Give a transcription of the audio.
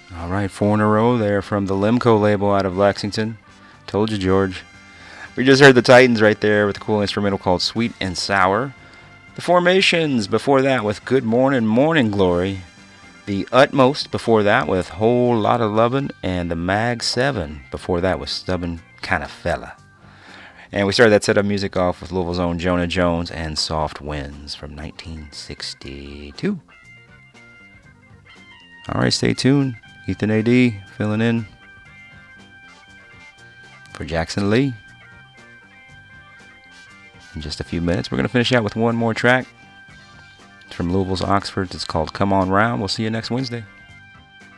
All right, 4 in a row there from the Limco label out of Lexington. Told you, George. We just heard the Titans right there with a cool instrumental called Sweet and Sour. The Formations before that with Good Morning, Morning Glory. The Utmost before that with Whole Lotta Lovin'. And the Mag 7 before that with Stubborn Kinda Fella. And we started that set of music off with Louisville's own Jonah Jones and Soft Winds from 1962. All right, stay tuned. Ethan A.D. filling in for Jackson Lee. In just a few minutes, we're going to finish out with one more track. It's from Louisville's Oxford. It's called Come On Round. We'll see you next Wednesday.